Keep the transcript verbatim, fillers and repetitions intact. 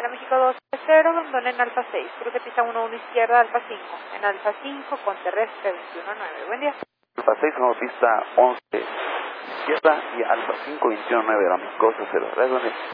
Sierra México dos cero, abandona en Alfa seis, creo que pisa uno uno izquierda, Alfa cinco, en Alfa cinco con terrestre veintiuno nueve, buen día. Alfa seis como pista once izquierda y Alfa cinco veintiuno nueve, era mi cosa cero, gracias, buen día.